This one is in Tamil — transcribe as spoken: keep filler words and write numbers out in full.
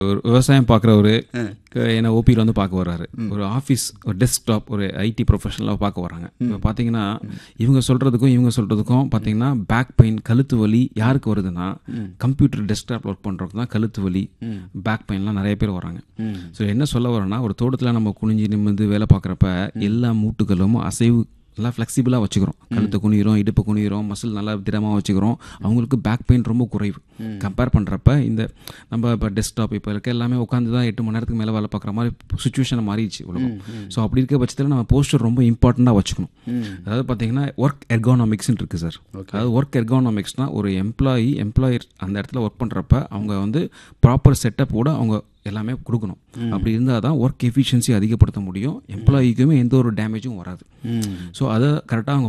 ஒரு விவசாயம் பார்க்குறவரு என்ன ஓபியில் வந்து பார்க்க வர்றாரு. ஒரு ஆஃபீஸ், ஒரு டெஸ்க்டாப், ஒரு ஐடி ப்ரொஃபஷனலாக பார்க்க வராங்க. இப்போ பார்த்தீங்கன்னா இவங்க சொல்கிறதுக்கும் இவங்க சொல்கிறதுக்கும் பார்த்தீங்கன்னா பேக் பெயின், கழுத்து வலி யாருக்கு வருதுன்னா கம்ப்யூட்டர் டெஸ்க்டாப் ஒர்க் பண்ணுறதுக்கு தான் கழுத்து வலி, பேக் பெயின்லாம் நிறைய பேர் வராங்க. ஸோ என்ன சொல்ல வரோன்னா, ஒரு தோட்டத்தில் நம்ம குனிஞ்சு நிமிர்ந்து வேலை பார்க்குறப்ப எல்லா மூட்டுகளும் அசைவு நல்லா ஃப்ளெக்சிபிளாக வச்சுக்கிறோம். கழுத்தை குனிகிறோம், இடுப்பு குனிகிறோம், மசில் நல்லா திடமாக வச்சுக்கிறோம். அவங்களுக்கு பேக் பெயின் ரொம்ப குறைவு. கம்பேர் பண்ணுறப்ப இந்த நம்ம இப்போ டெஸ்க்டாப் இப்போ இருக்க எல்லாமே உட்காந்து தான் எட்டு மணி நேரத்துக்கு மேலே வேலை பார்க்குற மாதிரி சுச்சுவேஷனை மாறிடுச்சு உலகம். ஸோ அப்படி இருக்க பட்சத்தில் நம்ம போஸ்டர் ரொம்ப இம்பார்ட்டண்ட்டாக வச்சுக்கணும். அதாவது பார்த்தீங்கன்னா ஒர்க் எர்கானாமிக்ஸ்ன்னு இருக்குது சார். அதாவது ஒர்க் எர்கானாமிக்ஸ்னால் ஒரு எம்ப்ளாயி எம்ப்ளாயர் அந்த இடத்துல ஒர்க் பண்ணுறப்ப அவங்க வந்து ப்ராப்பர் செட்டப்போட அவங்க எல்லாமே கொடுக்கணும். அப்படி இருந்தால் தான் ஒர்க் எஃபிஷியன்சி அதிகப்படுத்த முடியும், எம்ப்ளாயிக்குமே எந்த ஒரு டேமேஜும் வராது. ஸோ அதை கரெக்டாக அவங்க